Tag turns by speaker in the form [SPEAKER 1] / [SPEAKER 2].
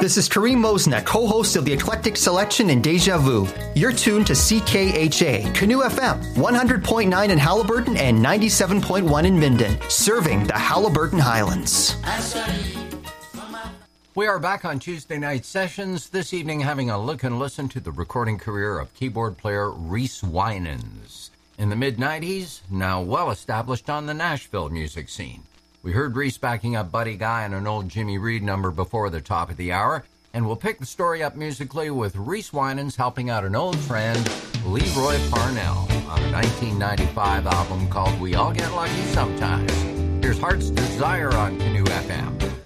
[SPEAKER 1] This is Kareem Mosna, co-host of the Eclectic Selection and Deja Vu. You're tuned to CKHA, Canoe FM, 100.9 in Halliburton and 97.1 in Minden, serving the Halliburton Highlands.
[SPEAKER 2] We are back on Tuesday night sessions, this evening having a look and listen to the recording career of keyboard player Reese Winans. In the mid-90s, now well established on the Nashville music scene. We heard Reese backing up Buddy Guy on an old Jimmy Reed number before the top of the hour, and we'll pick the story up musically with Reese Winans helping out an old friend, Leroy Parnell, on a 1995 album called We All Get Lucky Sometimes. Here's Heart's Desire on Canoe FM.